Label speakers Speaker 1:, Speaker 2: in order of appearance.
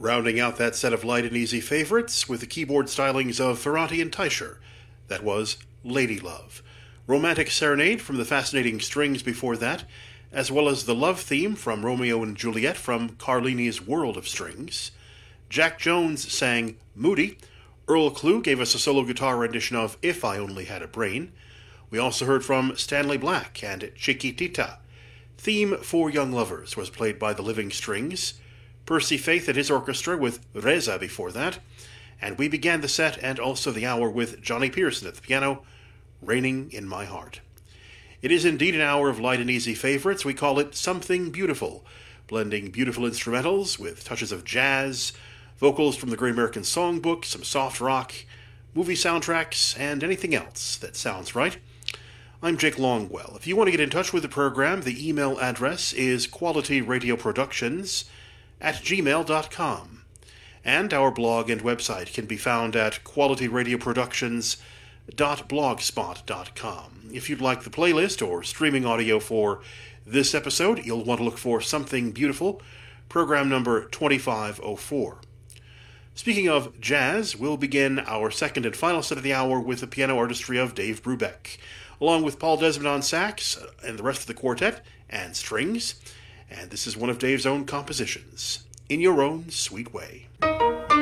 Speaker 1: Rounding out that set of light and easy favorites with the keyboard stylings of Ferranti and Teicher. That was Lady Love. Romantic Serenade from the Fascinating Strings before that, as well as the love theme from Romeo and Juliet from Carlini's World of Strings. Jack Jones sang Moody. Earl Klugh gave us a solo guitar rendition of If I Only Had a Brain. We also heard from Stanley Black and Chiquitita. Theme for Young Lovers was played by the Living Strings. Percy Faith and his orchestra with Reza before that. And we began the set and also the hour with Johnny Pearson at the piano, Raining in My Heart. It is indeed an hour of light and easy favorites. We call it Something Beautiful, blending beautiful instrumentals with touches of jazz, vocals from the Great American Songbook, some soft rock, movie soundtracks, and anything else that sounds right. I'm Jake Longwell. If you want to get in touch with the program, the email address is qualityradioproductions@gmail.com. And our blog and website can be found at qualityradioproductions.blogspot.com. If you'd like the playlist or streaming audio for this episode, you'll want to look for Something Beautiful, program number 2504. Speaking of jazz, we'll begin our second and final set of the hour with the piano artistry of Dave Brubeck, along with Paul Desmond on sax and the rest of the quartet and strings. And this is one of Dave's own compositions, In Your Own Sweet Way.